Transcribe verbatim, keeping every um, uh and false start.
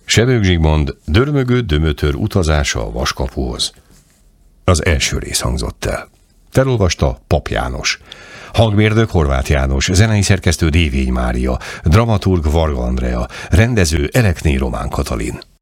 Sebők Zsigmond dörmögő dömötör utazása a Vaskapuhoz. Az első rész hangzott el. Felolvasta Pap János. Hangmérnök Horváth János, zenei szerkesztő Dévény Mária, dramaturg Varga Andrea, rendező Elekné Román Katalin.